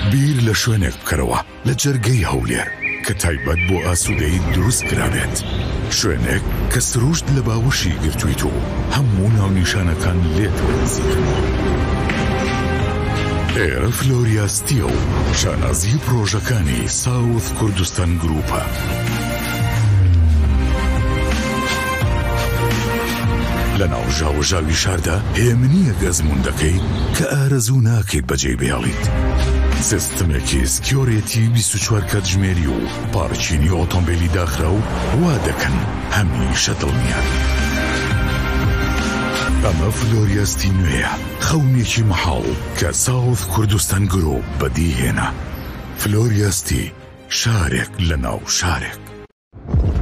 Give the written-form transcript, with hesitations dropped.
بیر لە شوێنێک بکەرەوە لە جەرگەی هەولێر کە تایبەت بۆ ئاسوودەی دروست کرابێت، شوێنێک کە سروشت لە باوەشی گرتوویت و هەموو ناونیشانەکان لێتەوە نزیکن. ئێرە فلۆریاستیە و شانازی پرۆژەکانی ساوث کوردستان گروپە. لە ناو ژاوەژاوی شاردا هێمنیە گەزموندەکەی کە ئارەزوو ناکەیت بەجێ بێڵیت. سیستمێکی سکیۆرێتی 24 کاتژمێری و پارچینی ئۆتۆمبیلی داخرا و وا دەکەن هەمیشە دڵنیان. ئەمە فلۆریاستی نوێیە، خەونێکی مەحاڵ کە ساوث کوردستان گرۆ بەدیهێنا. فلۆریاستی، شارێک لە ناو شارێک.